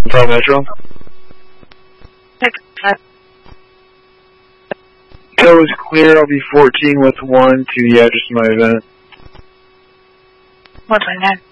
Five Metro. It was clear. I'll be 14 with 1 to the address of my event. 129.